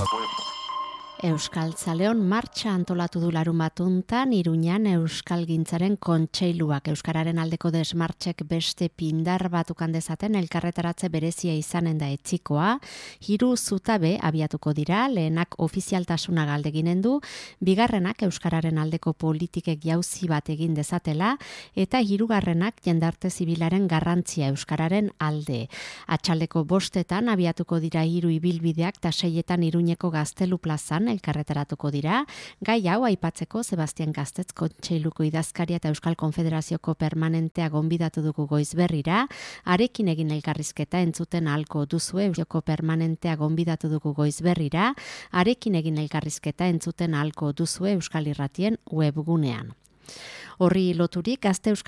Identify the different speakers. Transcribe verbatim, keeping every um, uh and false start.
Speaker 1: Euskaltzaleon martxa antolatu du larun batuntan, Iruñan Euskalgintzaren kontseiluak. Euskararen aldeko desmartxek beste pindar batukan dezaten elkarretaratze berezia izanen da etzikoa. Hiru zutabe abiatuko dira, lehenak ofizialtasuna galdeginen du, bigarrenak Euskararen aldeko politikek jauzi bat egin dezatela, eta hirugarrenak jendarte zibilaren garrantzia Euskararen alde. Atxaldeko bostetan abiatuko dira hiru ibilbideak ta seietan Iruñeko Gaztelu plazan elkarretaratuko dira. Gai hau aipatzeko Sebastian Gaztetz kontseiluko idazkaria eta Euskal Konfederazioko permanentea gonbidatu dugu goizberrira. Arekin egin elkarrizketa entzuten ahalko duzue Euskal permanentea gonbidatu dugu goizberrira. Arekin egin elkarrizketa entzuten ahalko duzue Euskal Irratien webgunean. Horri loturik Gazte Euskal